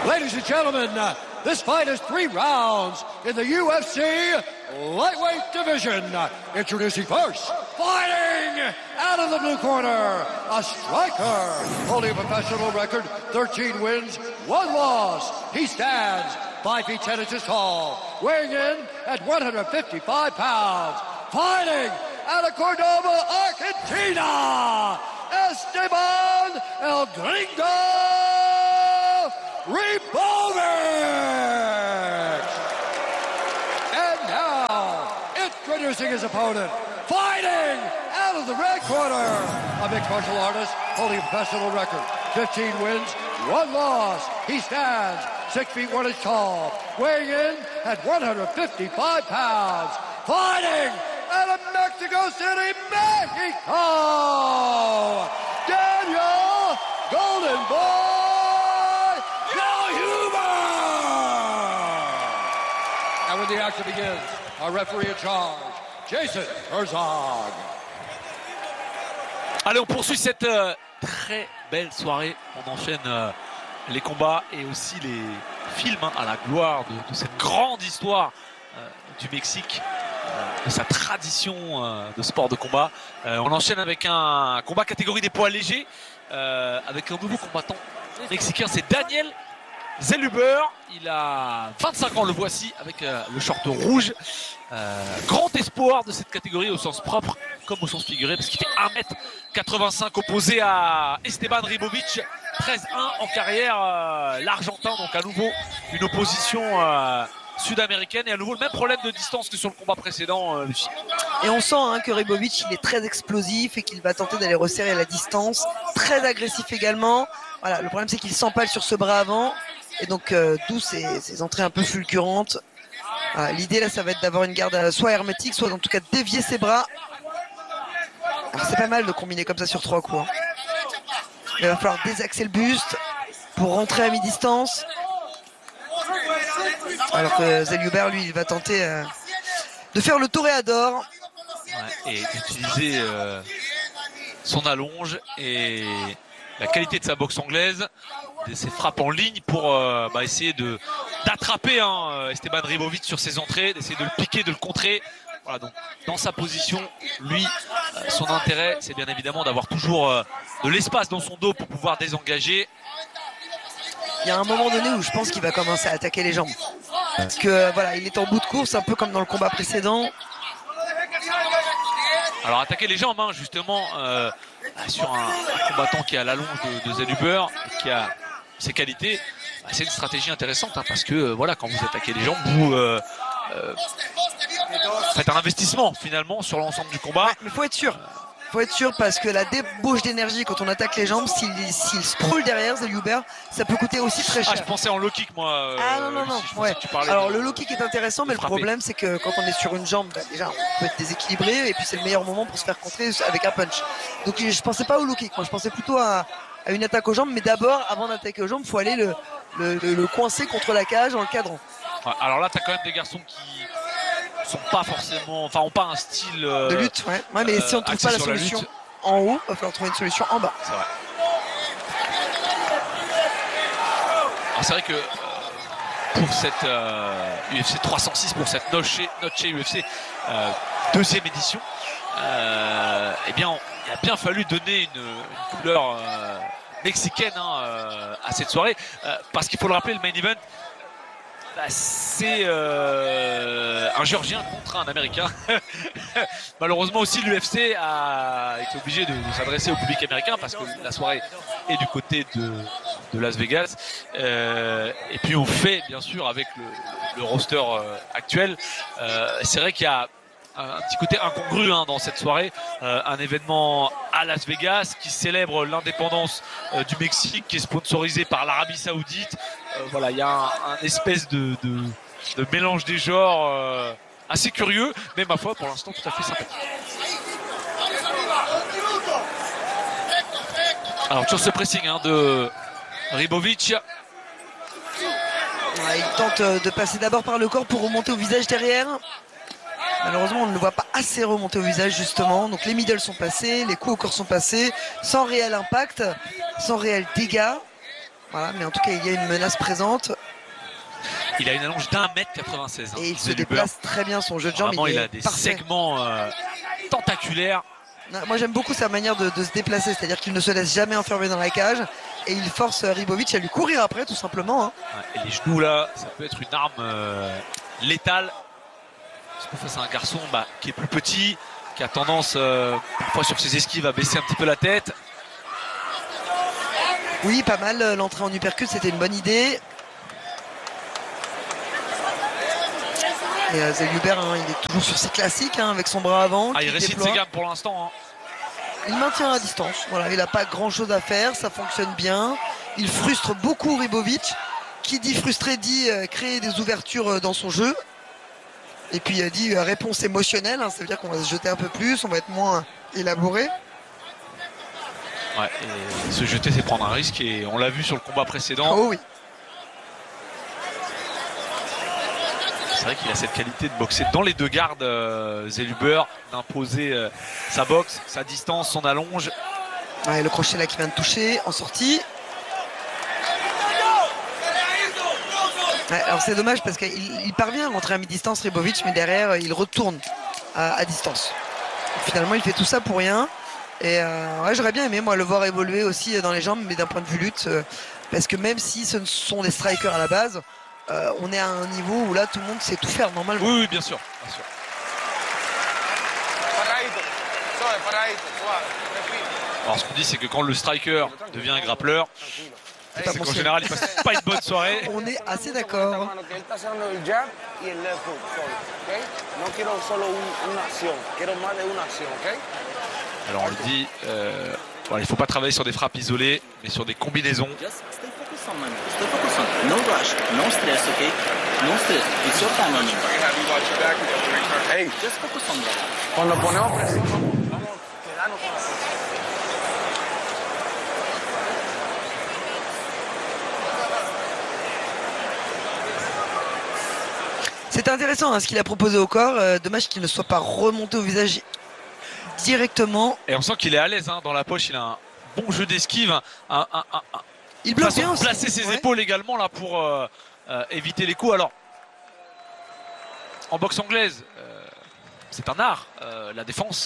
Ladies and gentlemen, this fight is 3 rounds in the UFC lightweight division. Introducing first, fighting out of the blue corner, a striker, holding a professional record, 13 wins, 1 loss. He stands 5 feet 10 inches tall, weighing in at 155 pounds. Fighting out of Cordoba, Argentina, Esteban El Gringo Ribovic! And now, introducing his opponent, fighting out of the red corner, a mixed martial artist holding a professional record, 15 wins, 1 loss. He stands 6 feet 1 inch tall, weighing in at 155 pounds. Fighting out of Mexico City, Mexico, Daniel Golden Boy Huber! And when the action begins, our referee in charge, Jason Herzog. Allez, on poursuit cette très belle soirée. On enchaîne les combats et aussi les films à la gloire de cette grande histoire du Mexique, de sa tradition de sport de combat. On enchaîne avec un combat catégorie des poids légers avec un nouveau combattant mexicain, c'est Daniel Zellhuber. Il a 25 ans, le voici, avec le short rouge. Grand espoir de cette catégorie au sens propre comme au sens figuré, parce qu'il fait 1m85 opposé à Esteban Ribovic, 13-1 en carrière, l'Argentin. Donc à nouveau une opposition sud-américaine et à nouveau le même problème de distance que sur le combat précédent, Lucie. Et on sent que Ribovic, il est très explosif et qu'il va tenter d'aller resserrer la distance, très agressif également. Voilà, le problème c'est qu'il s'empale sur ce bras avant et donc d'où ces entrées un peu fulgurantes. L'idée là, ça va être d'avoir une garde soit hermétique, soit en tout cas dévier ses bras. Alors c'est pas mal de combiner comme ça sur 3 coups. Il va falloir désaxer le buste pour rentrer à mi-distance. Alors que Zellhuber, lui, il va tenter de faire le toréador. Ouais, et d'utiliser son allonge et la qualité de sa boxe anglaise, de ses frappes en ligne pour essayer d'attraper Esteban Ribovic sur ses entrées, d'essayer de le piquer, de le contrer. Voilà, donc dans sa position, lui, son intérêt, c'est bien évidemment d'avoir toujours de l'espace dans son dos pour pouvoir désengager. Il y a un moment donné où je pense qu'il va commencer à attaquer les jambes. Parce que voilà, il est en bout de course, un peu comme dans le combat précédent. Alors attaquer les jambes, justement, sur un combattant qui a la longe de Zellhuber, qui a ses qualités, c'est une stratégie intéressante, parce que voilà, quand vous attaquez les jambes, vous faites un investissement finalement sur l'ensemble du combat. Ouais, mais faut être sûr. Faut être sûr parce que la débauche d'énergie quand on attaque les jambes, s'il se brûle derrière Zellhuber, ça peut coûter aussi très cher. Je pensais en low kick moi. Non. Ouais. Alors le low kick est intéressant, mais le problème c'est que quand on est sur une jambe, déjà on peut être déséquilibré et puis c'est le meilleur moment pour se faire contrer avec un punch. Donc je pensais pas au low kick, moi je pensais plutôt à une attaque aux jambes, mais d'abord avant d'attaquer aux jambes, il faut aller le coincer contre la cage en le cadrant. Ouais, alors là t'as quand même des garçons qui sont pas forcément, ont pas un style de lutte, ouais mais si on trouve pas la solution en haut, il va falloir trouver une solution en bas. C'est vrai. Alors c'est vrai que pour cette UFC 306, pour cette Noche UFC deuxième édition, il a bien fallu donner une couleur mexicaine à cette soirée, parce qu'il faut le rappeler, le main event, c'est un Géorgien contre un Américain. Malheureusement aussi l'UFC a été obligé de s'adresser au public américain parce que la soirée est du côté de Las Vegas. Et puis on fait bien sûr avec le roster actuel. C'est vrai qu'il y a un petit côté incongru dans cette soirée, un événement à Las Vegas qui célèbre l'indépendance du Mexique, qui est sponsorisé par l'Arabie Saoudite. Voilà, il y a un espèce de mélange des genres assez curieux, mais ma foi pour l'instant tout à fait sympathique. Alors toujours ce pressing de Ribovic. Il tente de passer d'abord par le corps pour remonter au visage derrière. Malheureusement, on ne le voit pas assez remonter au visage, justement. Donc les middles sont passés, les coups au corps sont passés, sans réel impact, sans réel dégât. Voilà, mais en tout cas, il y a une menace présente. Il a une allonge d'1m96. Et il se déplace très bien, son jeu de jambes. Vraiment, il a des segments tentaculaires. Moi, j'aime beaucoup sa manière de se déplacer, c'est-à-dire qu'il ne se laisse jamais enfermer dans la cage et il force Ribovic à lui courir après, tout simplement. Et les genoux, là, ça peut être une arme létale. Surtout face à un garçon qui est plus petit, qui a tendance parfois sur ses esquives à baisser un petit peu la tête. Oui, pas mal. L'entrée en uppercut, c'était une bonne idée. Et Zellhuber, il est toujours sur ses classiques avec son bras avant. Il récite ses gammes pour l'instant. Il maintient la distance. Voilà, il n'a pas grand-chose à faire. Ça fonctionne bien. Il frustre beaucoup Ribovic. Qui dit frustré dit créer des ouvertures dans son jeu. Et puis dit réponse émotionnelle. Ça veut dire qu'on va se jeter un peu plus. On va être moins élaboré. Ouais, et se jeter, c'est prendre un risque. Et on l'a vu sur le combat précédent. Oh oui. C'est vrai qu'il a cette qualité de boxer dans les deux gardes, Zellhuber, d'imposer sa boxe, sa distance, son allonge. Ouais, le crochet là qui vient de toucher en sortie. Ouais, alors c'est dommage parce qu'il parvient à rentrer à mi-distance Ribovic, mais derrière il retourne à distance. Finalement il fait tout ça pour rien. Et ouais, j'aurais bien aimé moi le voir évoluer aussi dans les jambes, mais d'un point de vue lutte, parce que même si ce sont des strikers à la base, on est à un niveau où là tout le monde sait tout faire normalement. Oui, bien sûr. Alors ce qu'on dit, c'est que quand le striker devient un grappleur, c'est qu'en général il passe pas une bonne soirée. On est assez d'accord. Alors on le dit, il ne faut pas travailler sur des frappes isolées, mais sur des combinaisons. No rush, no stress, okay? No stress. It's your time, man. Hey, just focus on that. Cuando ponemos presión, vamos quedarnos con la... C'est intéressant ce qu'il a proposé au corps. Dommage qu'il ne soit pas remonté au visage directement. Et on sent qu'il est à l'aise dans la poche. Il a un bon jeu d'esquive, il bloque bien aussi. Placer ses épaules également là pour éviter les coups. Alors, en boxe anglaise, c'est un art, la défense.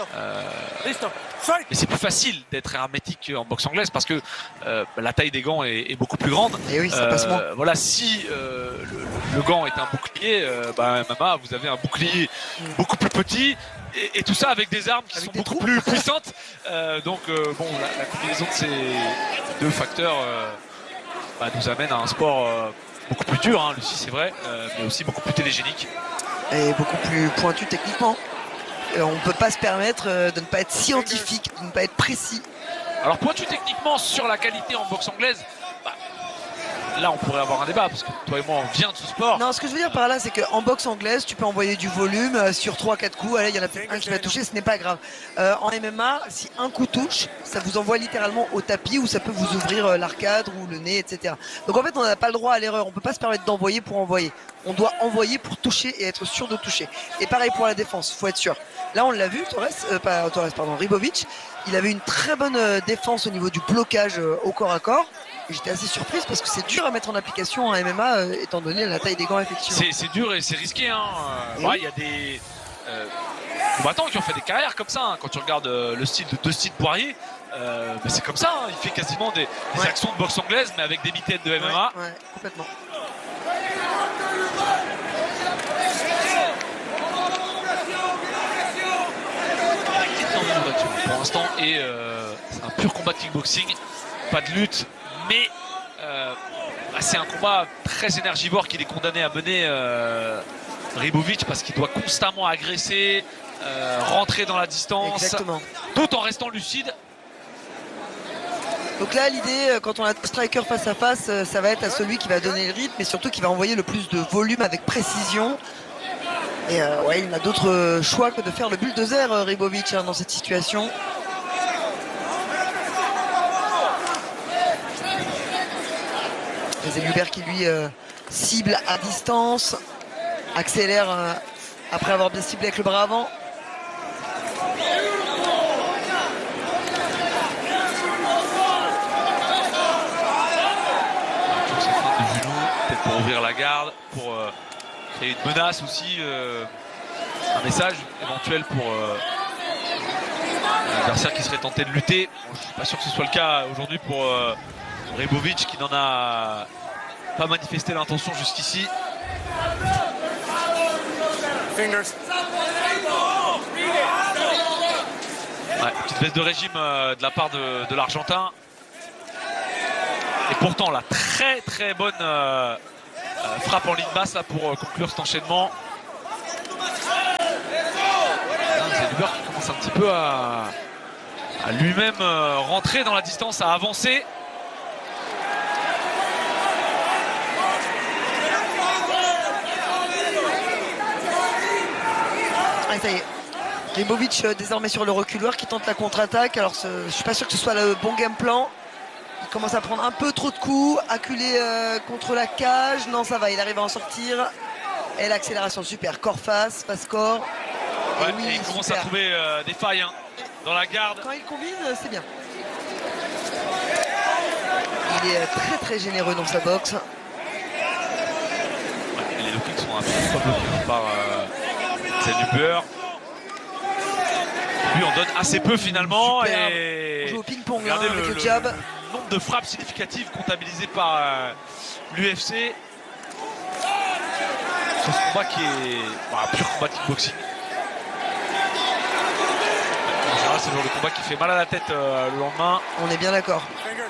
Mais c'est plus facile d'être hermétique en boxe anglaise parce que la taille des gants est beaucoup plus grande. Et oui, ça passe moins. Voilà, si le gant est un bouclier, MMA, vous avez un bouclier beaucoup plus petit. Et tout ça avec des armes qui sont beaucoup plus puissantes. Donc, la combinaison de ces deux facteurs nous amène à un sport beaucoup plus dur, Lucie, c'est vrai, mais aussi beaucoup plus télégénique. Et beaucoup plus pointu techniquement. On ne peut pas se permettre de ne pas être scientifique, de ne pas être précis. Alors, pointu techniquement sur la qualité en boxe anglaise, là on pourrait avoir un débat parce que toi et moi on vient de ce sport. Non, ce que je veux dire par là, c'est qu'en boxe anglaise, tu peux envoyer du volume sur 3-4 coups. Allez, il y en a peut-être un qui va toucher, ce n'est pas grave. En MMA, si un coup touche, ça vous envoie littéralement au tapis ou ça peut vous ouvrir l'arcade ou le nez, etc. Donc en fait, on n'a pas le droit à l'erreur. On ne peut pas se permettre d'envoyer pour envoyer. On doit envoyer pour toucher et être sûr de toucher. Et pareil pour la défense, il faut être sûr. Là, on l'a vu, Ribovic, il avait une très bonne défense au niveau du blocage au corps à corps. J'étais assez surprise parce que c'est dur à mettre en application en MMA étant donné la taille des gants effectivement. C'est dur et c'est risqué. Il y a des combattants qui ont fait des carrières comme ça. Quand tu regardes le style de Dustin Poirier, c'est comme ça. Il fait quasiment des actions de boxe anglaise mais avec des mitaines de MMA. Ouais, complètement. Pour l'instant et c'est un pur combat de kickboxing, pas de lutte. Mais c'est un combat très énergivore qu'il est condamné à mener Ribovic parce qu'il doit constamment agresser, rentrer dans la distance. Exactement. Tout en restant lucide. Donc là l'idée quand on a un striker face à face, ça va être à celui qui va donner le rythme et surtout qui va envoyer le plus de volume avec précision. Et il n'a d'autre choix que de faire le bulldozer Ribovic dans cette situation. Zellhuber qui lui cible à distance, accélère après avoir bien ciblé avec le bras avant. du genou, peut-être pour ouvrir la garde, pour créer une menace aussi, un message éventuel pour l'adversaire qui serait tenté de lutter. Bon, je suis pas sûr que ce soit le cas aujourd'hui pour Ribovic qui n'en a pas manifesté l'intention jusqu'ici. Fingers. Ouais, petite baisse de régime de la part de l'Argentin. Et pourtant la très bonne frappe en ligne basse là, pour conclure cet enchaînement. Zellhuber qui commence un petit peu à lui-même rentrer dans la distance, à avancer. Ah, ça y est. Ribovic désormais sur le reculoir qui tente la contre-attaque. Alors je suis pas sûr que ce soit le bon game plan. Il commence à prendre un peu trop de coups, acculé contre la cage. Non, ça va, il arrive à en sortir. Et l'accélération, super. Corps face corps. Ouais, et oui, et il commence super. à trouver des failles hein, dans la garde. Quand il combine, c'est bien. Il est très généreux dans sa boxe. Ouais, et les low kicks sont un peu bloqués par Zellhuber. Lui on donne assez peu finalement. Superbe. Et On joue au ping-pong regardez avec le jab. le nombre de frappes significatives comptabilisées par l'UFC sur ce combat qui est un pur combat de kickboxing. En général c'est le genre de combat qui fait mal à la tête le lendemain. On est bien d'accord.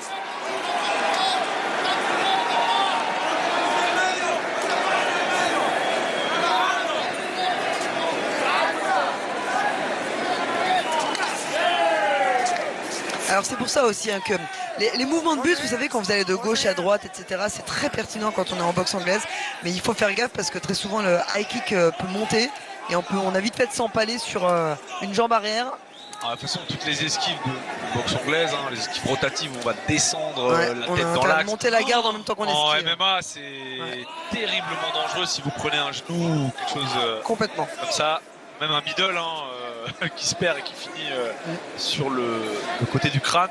Alors c'est pour ça aussi hein, que les mouvements de but, vous savez, quand vous allez de gauche à droite, etc., c'est très pertinent quand on est en boxe anglaise. Mais il faut faire gaffe parce que très souvent le high kick peut monter et on a vite fait de s'empaler sur une jambe arrière. Alors, de toute façon, toutes les esquives de boxe anglaise, hein, les esquives rotatives, on va descendre Ouais, la on tête a dans l'axe. monter la garde en même temps qu'on En esquive. MMA, c'est terriblement dangereux si vous prenez un genou ou quelque chose Complètement. comme ça. Même un middle qui se perd et qui finit sur le côté du crâne.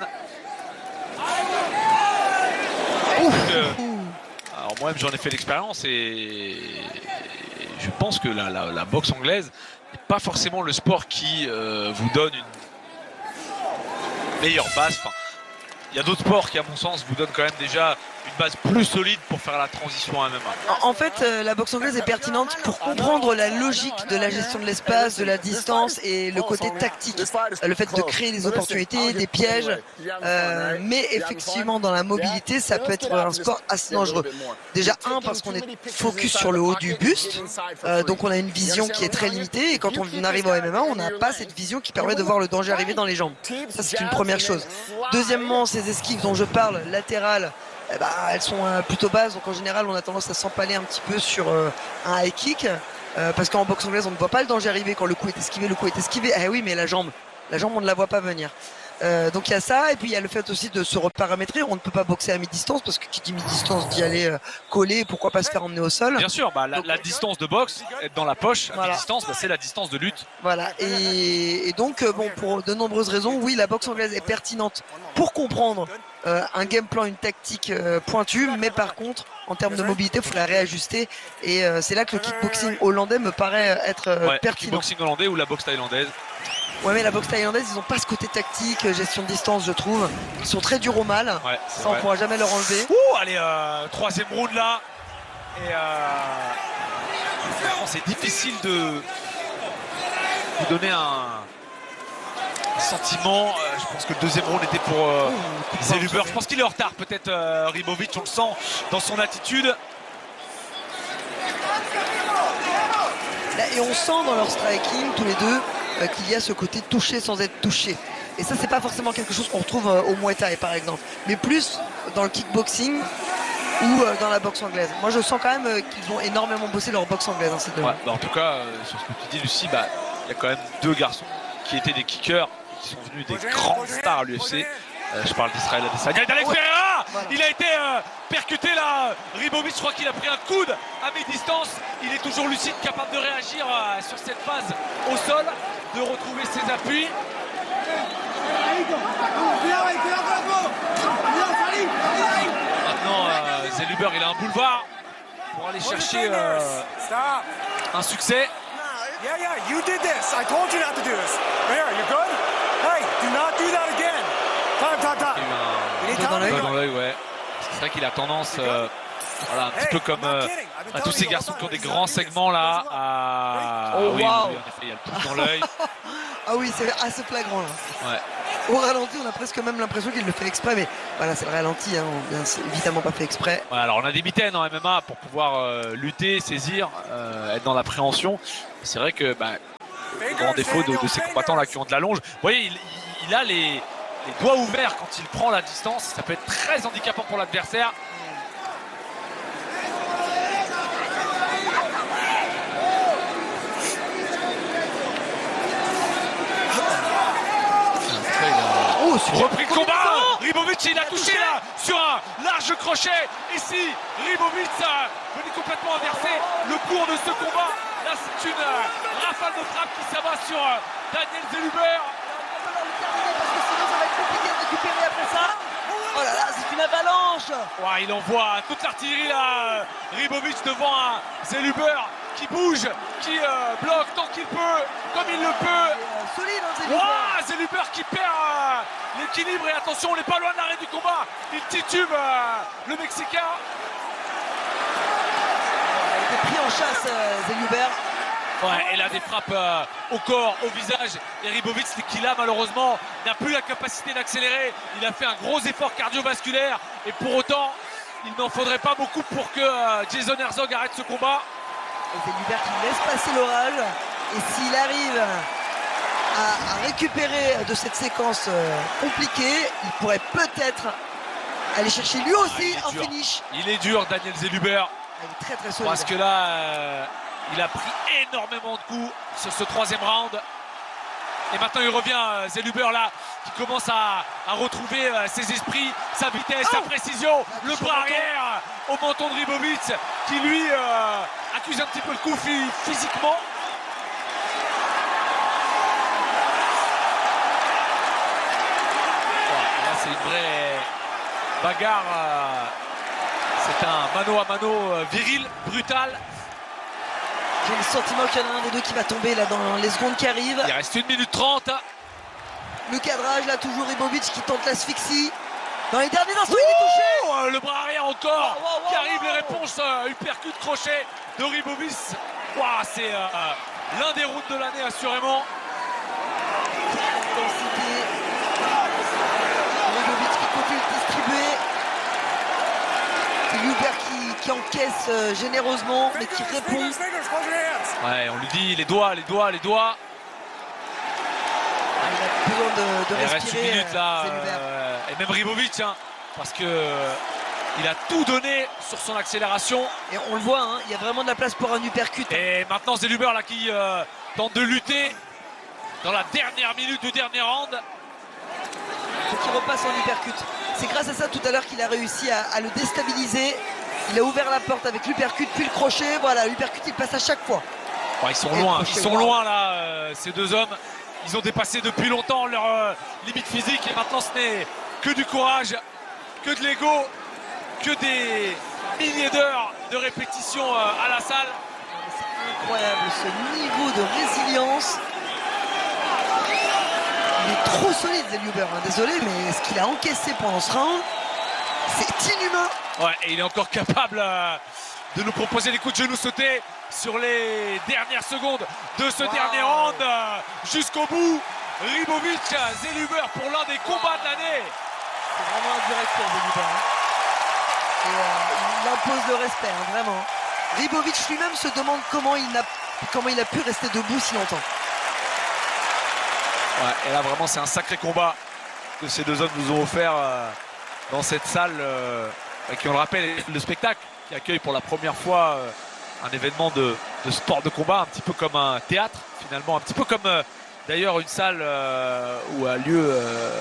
Donc, alors moi-même j'en ai fait l'expérience et je pense que la boxe anglaise n'est pas forcément le sport qui vous donne une meilleure base. Enfin, il y a d'autres sports qui à mon sens vous donnent quand même déjà une base plus solide pour faire la transition à MMA. En fait, la boxe anglaise est pertinente pour comprendre la logique de la gestion de l'espace, de la distance et le côté tactique. Le fait de créer des opportunités, des pièges. Mais effectivement, dans la mobilité, ça peut être un sport assez dangereux. Déjà, parce qu'on est focus sur le haut du buste. Donc on a une vision qui est très limitée. Et quand on arrive au MMA, on n'a pas cette vision qui permet de voir le danger arriver dans les jambes. Ça, c'est une première chose. Deuxièmement, ces esquives dont je parle, latérales, elles sont plutôt basses, donc en général on a tendance à s'empaler un petit peu sur un high kick parce qu'en boxe anglaise on ne voit pas le danger arriver quand le coup est esquivé, ah oui, mais la jambe on ne la voit pas venir. Donc il y a ça, et puis il y a le fait aussi de se reparamétrer. On ne peut pas boxer à mi-distance parce que qui dit mi-distance dit aller coller, pourquoi pas se faire emmener au sol. Bien sûr, la distance de boxe, être dans la poche, à Voilà. mi-distance, c'est la distance de lutte. Voilà, et donc bon, pour de nombreuses raisons, oui, la boxe anglaise est pertinente pour comprendre un game plan, une tactique pointue, mais par contre en termes de mobilité il faut la réajuster, et c'est là que le kickboxing hollandais me paraît être Ouais, pertinent. kickboxing hollandais ou la boxe thaïlandaise. Ouais, mais la boxe thaïlandaise, ils n'ont pas ce côté tactique, gestion de distance, je trouve. Ils sont très durs au mal, Ouais, c'est ça on vrai. pourra jamais leur enlever. Ouh, allez, troisième round là. Et vraiment, c'est difficile de vous donner un sentiment. Je pense que le deuxième round était pour Zellhuber. Je pense qu'il est en retard, peut-être Ribovic, on le sent dans son attitude. Et on sent dans leur striking, tous les deux, qu'il y a ce côté touché sans être touché. Et ça, c'est pas forcément quelque chose qu'on retrouve au Muay Thai, par exemple, mais plus dans le kickboxing ou dans la boxe anglaise. Moi, je sens quand même qu'ils ont énormément bossé leur boxe anglaise, hein, ces deux. Ouais, en tout cas, sur ce que tu dis, Lucie, il y a quand même deux garçons qui étaient des kickers, qui sont venus des grandes stars à l'UFC. Je parle d'Israël Adesanya. Alex Pereira, voilà. Il a été percuté là. Ribovic, je crois qu'il a pris un coude à mi-distance. Il est toujours lucide, capable de réagir sur cette phase au sol, de retrouver ses appuis. Maintenant, Zellhuber, il a un boulevard pour aller chercher Stop. un succès. Yeah, you did this. I told you not to do this. There, you're good? Hey, do not do that again. Time. Il y a eu Doigt dans un l'œil. doigt dans l'œil, ouais. C'est vrai qu'il a tendance, voilà, un petit peu comme à tous ces garçons qui ont des grands segments là. Oh, oui, wow. oui, en effet, il y a le pouce dans l'œil. Ah oui, c'est assez flagrant là. Ouais. Au ralenti, on a presque même l'impression qu'il le fait exprès, mais voilà, c'est le ralenti, hein, c'est évidemment pas fait exprès. Ouais, alors on a des mitaines en MMA pour pouvoir lutter, saisir, être dans l'appréhension. C'est vrai que grand défaut de ces combattants là qui ont de la longe. Vous voyez, il a les doigts ouverts quand il prend la distance. Ça peut être très handicapant pour l'adversaire. Oh, super. Repris de combat, Ribovic il a touché là sur un large crochet. Ici, Ribovic venait complètement inverser le cours de ce combat. Là c'est une rafale de frappe qui s'abat sur Daniel Zellhuber. Parce que sinon ça va être compliqué de récupérer après ça. Oh là là, c'est une avalanche. Ouais, il envoie toute l'artillerie là, Ribovic devant un Zellhuber qui bouge, qui bloque tant qu'il peut, comme il le peut. Solide, hein, Zellhuber. Wow, Zellhuber qui perd l'équilibre et attention, on n'est pas loin de l'arrêt du combat. Il titube le Mexicain. Il a été pris en chasse, Zellhuber. Ouais, et là des frappes au corps, au visage. Et Ribovic qui là malheureusement n'a plus la capacité d'accélérer. Il a fait un gros effort cardiovasculaire et pour autant il n'en faudrait pas beaucoup pour que Jason Herzog arrête ce combat. Et Zellhuber qui laisse passer l'orage. Et s'il arrive à récupérer de cette séquence compliquée, il pourrait peut-être aller chercher lui aussi un finish. Il est dur Daniel Zellhuber. Il est très solide. Parce que là il a pris énormément de coups sur ce troisième round. Et maintenant il revient Zellhuber là qui commence à retrouver ses esprits, sa vitesse, sa précision, le bras arrière au menton de Ribovic qui lui accuse un petit peu le coup physiquement. Là c'est une vraie bagarre, c'est un mano à mano viril, brutal. J'ai le sentiment qu'il y en a un des deux qui va tomber là dans les secondes qui arrivent. Il reste 1 minute 30. Le cadrage là, toujours Ribovic qui tente l'asphyxie. Dans les derniers instants, il est touché. Le bras arrière encore Wow, qui arrive, les réponses uppercut crochet de Ribovic. Wow, c'est l'un des rounds de l'année assurément. Intensité. Ribovic qui continue de distribuer. C'est Zellhuber qui encaisse généreusement mais qui répond. Ouais, on lui dit les doigts. Il a besoin de Il reste respirer. 1 minute là. Zellhuber. Et même Ribovic, parce que il a tout donné sur son accélération. Et on le voit, hein, il y a vraiment de la place pour un uppercut. Et maintenant Zellhuber là qui tente de lutter dans la dernière minute du dernier round. Il faut qu'il repasse en uppercut. C'est grâce à ça tout à l'heure qu'il a réussi à le déstabiliser. Il a ouvert la porte avec l'uppercut puis le crochet. Voilà, l'uppercut il passe à chaque fois. Ouais, ils sont Et loin, crochet, ils sont wow. loin là, ces deux hommes. Ils ont dépassé depuis longtemps leur limite physique et maintenant ce n'est que du courage, que de l'ego, que des milliers d'heures de répétition à la salle. C'est incroyable ce niveau de résilience. Il est trop solide Zellhuber, hein. Désolé mais ce qu'il a encaissé pendant ce round, c'est inhumain. Ouais, et il est encore capable de nous proposer des coups de genoux sautés sur les dernières secondes de ce dernier round jusqu'au bout. Ribovic, Zellhuber pour l'un des combats de l'année. C'est vraiment un direct pour Zellhuber. Hein. Et il impose le respect, hein, vraiment. Ribovic lui-même se demande comment il a pu rester debout si longtemps. Ouais, et là vraiment c'est un sacré combat que ces deux hommes nous ont offert dans cette salle qui, on le rappelle, est le spectacle qui accueille pour la première fois un événement de sport de combat, un petit peu comme un théâtre finalement, un petit peu comme d'ailleurs une salle où a lieu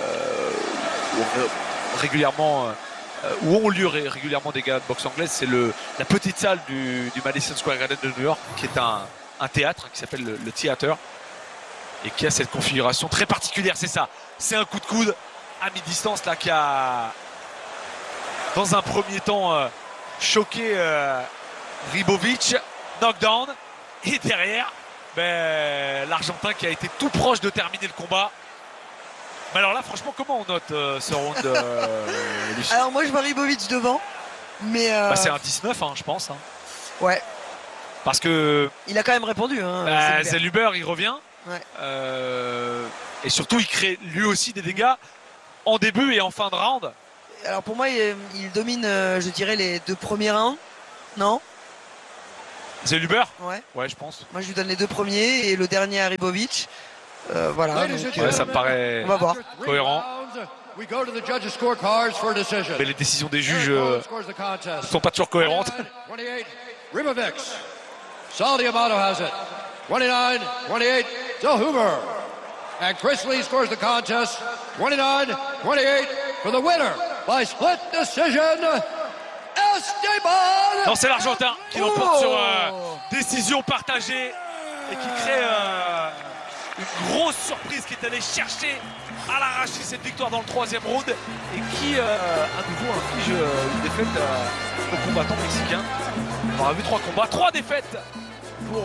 régulièrement où ont lieu régulièrement des galas de boxe anglaise. C'est la petite salle du Madison Square Garden de New York qui est un théâtre qui s'appelle le Theater et qui a cette configuration très particulière. C'est ça, c'est un coup de coude à mi-distance là qui a dans un premier temps choquer Ribovic, knockdown, et derrière, l'Argentin qui a été tout proche de terminer le combat. Mais alors là, franchement, comment on note ce round, Lucie? Alors moi je vois Ribovic devant, mais c'est un 19, hein, je pense. Hein. Ouais. Parce que Il a quand même répondu. Hein, Zellhuber, il revient. Ouais. Et surtout, il crée lui aussi des dégâts en début et en fin de round. Alors pour moi, il domine, je dirais, les 2 premiers rounds. Non? Zellhuber? Ouais. Ouais, je pense. Moi je lui donne les 2 premiers et le dernier à Ribovic. Voilà. Donc, Ouais, ça me paraît on va voir. cohérent. We go to the judges' scorecards for a decision. Mais les décisions des juges ne sont pas toujours cohérentes. 28, Ribovic. Saul Diamato has it. 29-28, Zellhuber. And Chris Lee scores the contest. 29-28 for the winner by split decision. Esteban. Non, c'est l'Argentin qui l'emporte sur décision partagée et qui crée une grosse surprise, qui est allé chercher à l'arracher cette victoire dans le 3e round et qui à nouveau inflige une défaite au combattant mexicain. On aura vu 3 combats, 3 défaites pour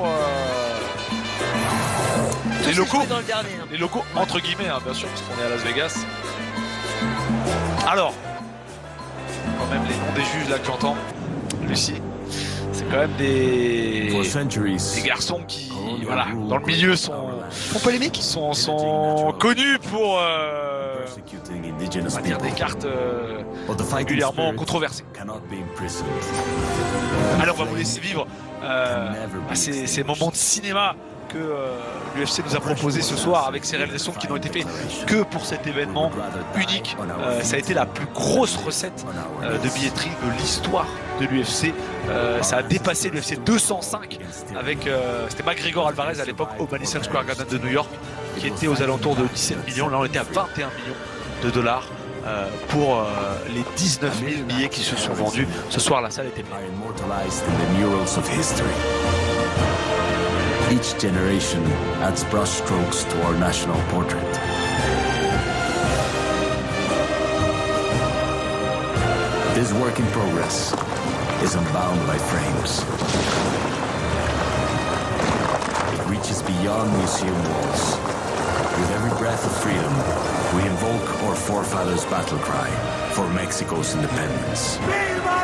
les locaux. Dans le dernier, hein. Les locaux entre guillemets, hein, bien sûr, parce qu'on est à Las Vegas. Alors, quand même les noms des juges là que j'entends, Lucie, c'est quand même des garçons qui, voilà, dans le milieu sont polémiques, sont connus pour on va dire des cartes régulièrement controversées. Alors on va vous laisser vivre ces moments de cinéma que l'UFC nous a proposé ce soir avec ces réalisations qui n'ont été faites que pour cet événement unique. Ça a été la plus grosse recette de billetterie de l'histoire de l'UFC. Ça a dépassé l'UFC 205 avec c'était McGregor Alvarez à l'époque au Madison Square Garden de New York qui était aux alentours de 17 millions. Là on était à 21 millions de dollars pour les 19 000 billets qui se sont vendus. Ce soir la salle était pleine. Each generation adds brushstrokes to our national portrait. This work in progress is unbound by frames. It reaches beyond museum walls. With every breath of freedom, we invoke our forefathers' battle cry for Mexico's independence. Viva